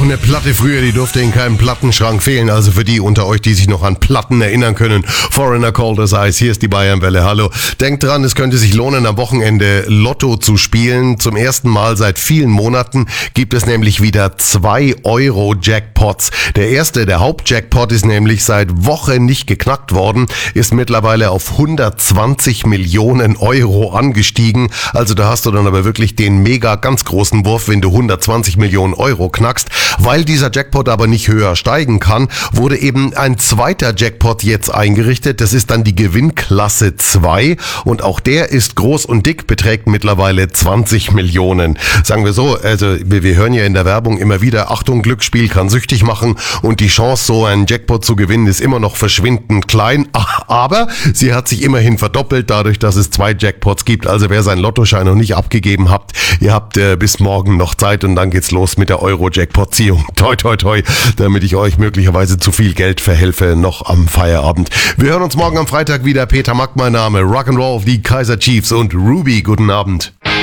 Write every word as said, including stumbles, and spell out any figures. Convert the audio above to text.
eine Platte früher, die durfte in keinem Plattenschrank fehlen. Also für die unter euch, die sich noch an Platten erinnern können. Foreigner Cold as Ice, hier ist die Bayernwelle. Hallo. Denkt dran, es könnte sich lohnen, am Wochenende Lotto zu spielen. Zum ersten Mal seit vielen Monaten gibt es nämlich wieder zwei Euro Jackpots. Der erste, der Hauptjackpot, ist nämlich seit Wochen nicht geknackt worden, ist mittlerweile auf hundertzwanzig Millionen Euro angestiegen. Also da hast du dann aber wirklich den mega ganz großen Wurf, wenn du hundertzwanzig Millionen Euro knackst. Weil dieser Jackpot aber nicht höher steigen kann, wurde eben ein zweiter Jackpot jetzt eingerichtet. Das ist dann die Gewinnklasse zwei und auch der ist groß und dick, beträgt mittlerweile zwanzig Millionen. Sagen wir so, also wir, wir hören ja in der Werbung immer wieder, Achtung, Glücksspiel kann süchtig machen und die Chance, so einen Jackpot zu gewinnen, ist immer noch verschwindend klein. Aber sie hat sich immerhin verdoppelt, dadurch, dass es zwei Jackpots gibt. Also wer seinen Lottoschein noch nicht abgegeben habt, ihr habt äh, bis morgen noch Zeit und dann geht's los mit der Euro-Jackpot-Ziehung. Toi, toi, toi, damit ich euch möglicherweise zu viel Geld verhelfe noch am Feierabend. Wir hören uns morgen am Freitag wieder. Peter Mack, mein Name. Rock'n'Roll, die Kaiser Chiefs und Ruby. Guten Abend.